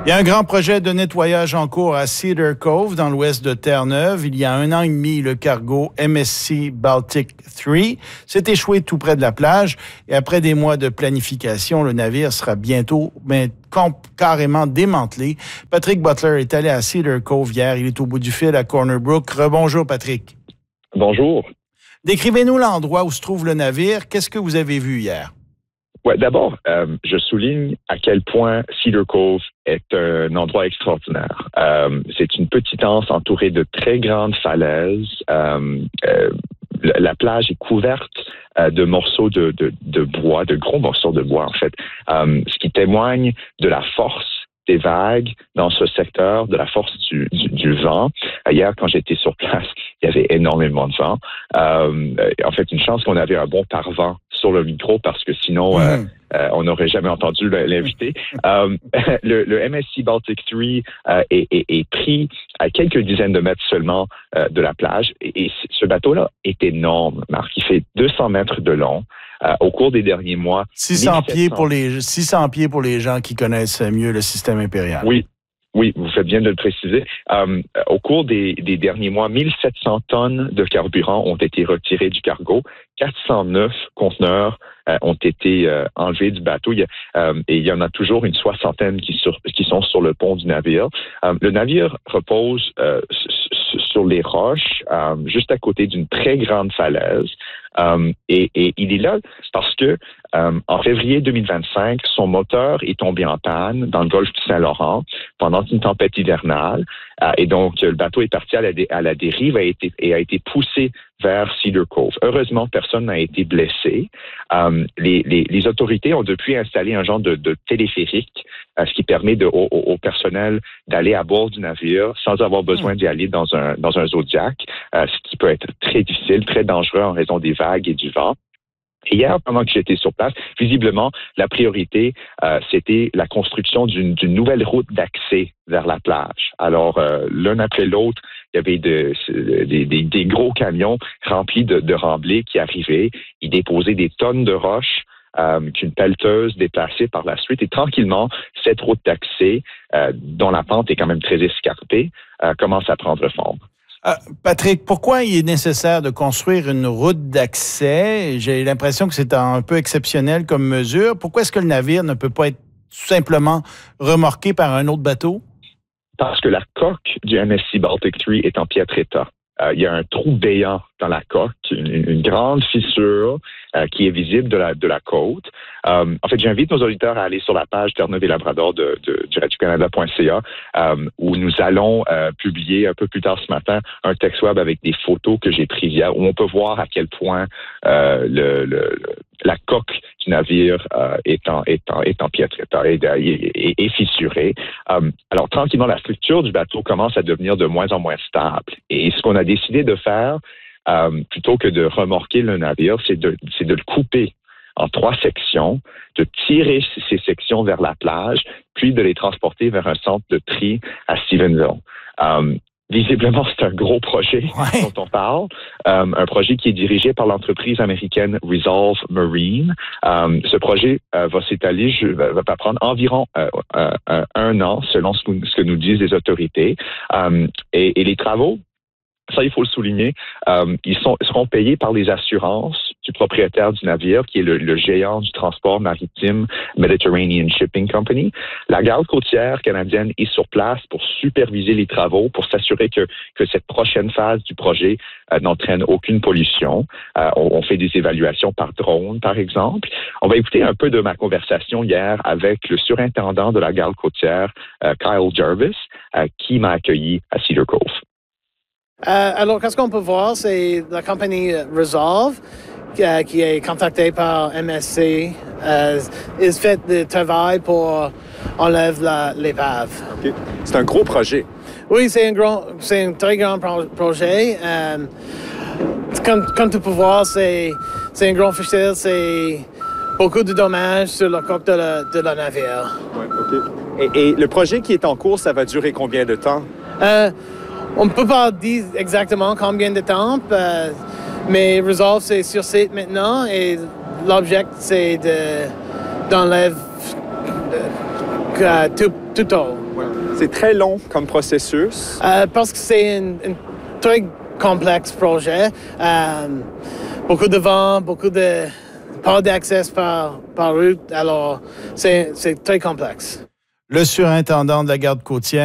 Il y a un grand projet de nettoyage en cours à Cedar Cove, dans l'ouest de Terre-Neuve. Il y a 1 an et demi, le cargo MSC Baltic 3 s'est échoué tout près de la plage. Et après des mois de planification, le navire sera bientôt carrément démantelé. Patrick Butler est allé à Cedar Cove hier. Il est au bout du fil à Corner Brook. Rebonjour, Patrick. Bonjour. Décrivez-nous l'endroit où se trouve le navire. Qu'est-ce que vous avez vu hier? Ouais, d'abord, je souligne à quel point Cedar Cove est un endroit extraordinaire. C'est une petite anse entourée de très grandes falaises. La plage est couverte de morceaux de bois, de gros morceaux de bois, en fait, ce qui témoigne de la force des vagues dans ce secteur, de la force du vent. Hier, quand j'étais sur place, il y avait énormément de vent. En fait, une chance qu'on avait un bon pare-vent sur le micro parce que sinon, on n'aurait jamais entendu l'invité. Le MSC Baltic 3 est pris à quelques dizaines de mètres seulement de la plage. Et ce bateau-là est énorme, Marc. Il fait 200 mètres de long. Au cours des derniers mois... 600 pieds pour les gens qui connaissent mieux le système impérial. Oui, vous faites bien de le préciser. Au cours des derniers mois, 1700 tonnes de carburant ont été retirées du cargo. 409 conteneurs ont été enlevés du bateau. Et il y en a toujours une soixantaine qui sont sur le pont du navire. Le navire repose sur les roches, juste à côté d'une très grande falaise. Et il est là parce que en février 2025, son moteur est tombé en panne dans le golfe du Saint-Laurent pendant une tempête hivernale. Et donc, le bateau est parti à la dérive et a été poussé vers Cedar Cove. Heureusement, personne n'a été blessé. Les autorités ont depuis installé un genre de téléphérique, ce qui permet au personnel d'aller à bord du navire sans avoir besoin d'y aller dans un Zodiac, ce qui peut être très difficile, très dangereux en raison des vagues et du vent. Et hier, pendant que j'étais sur place, visiblement, la priorité, c'était la construction d'une nouvelle route d'accès vers la plage. Alors, l'un après l'autre, il y avait des gros camions remplis de remblais qui arrivaient. Ils déposaient des tonnes de roches qu'une pelleteuse déplaçait par la suite. Et tranquillement, cette route d'accès, dont la pente est quand même très escarpée, commence à prendre forme. Patrick, pourquoi il est nécessaire de construire une route d'accès? J'ai l'impression que c'est un peu exceptionnel comme mesure. Pourquoi est-ce que le navire ne peut pas être tout simplement remorqué par un autre bateau? Parce que la coque du MSC Baltic 3 est en piètre état. Il y a un trou béant dans la coque, une grande fissure qui est visible de la côte. En fait, j'invite nos auditeurs à aller sur la page Terre-Neuve et Labrador du radiocanada.ca où nous allons publier un peu plus tard ce matin un texte web avec des photos que j'ai prises hier où on peut voir à quel point la coque du navire est en piètre état et fissurée. Alors, tranquillement, la structure du bateau commence à devenir de moins en moins stable. Et ce qu'on a décidé de faire, plutôt que de remorquer le navire, c'est de le couper en 3 sections, de tirer ces sections vers la plage, puis de les transporter vers un centre de tri à Stephenville. Visiblement, c'est un gros projet dont on parle, un projet qui est dirigé par l'entreprise américaine Resolve Marine. Ce projet va s'étaler, va prendre environ 1 an, selon ce que nous disent les autorités. Et les travaux, ça, il faut le souligner, ils seront payés par les assurances du propriétaire du navire, qui est le géant du transport maritime Mediterranean Shipping Company. La garde côtière canadienne est sur place pour superviser les travaux, pour s'assurer que cette prochaine phase du projet n'entraîne aucune pollution. On fait des évaluations par drone, par exemple. On va écouter un peu de ma conversation hier avec le surintendant de la garde côtière, Kyle Jarvis, qui m'a accueilli à Cedar Cove. Alors, qu'est-ce qu'on peut voir, c'est la compagnie Resolve qui est contactée par MSC. Ils font le travail pour enlever l'épave. Okay. C'est un gros projet. Oui, c'est un très grand projet. Comme tu peux voir, c'est un grand fichier, c'est beaucoup de dommages sur le coque de la navire. Ouais, OK. Et le projet qui est en cours, ça va durer combien de temps? On ne peut pas dire exactement combien de temps, mais Resolve, c'est sur site maintenant et l'objectif, c'est d'enlever tout haut. C'est très long comme processus. Parce que c'est un très complexe projet. Beaucoup de vent, beaucoup de pas d'accès par route. Alors, c'est très complexe. Le surintendant de la garde côtière